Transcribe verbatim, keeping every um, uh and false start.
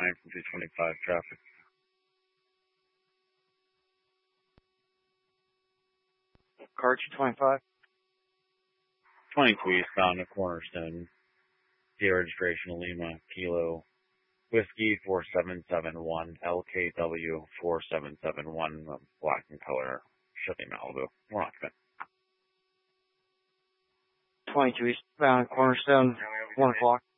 nine from two twenty-five traffic. Car two twenty-five. twenty-two eastbound to Cornerstone. Sierra registration Lima Kilo Whiskey four seven seven one L K W four seven seven one, black in color, Chevy Malibu. We're occupant. twenty-two eastbound Cornerstone, one o'clock.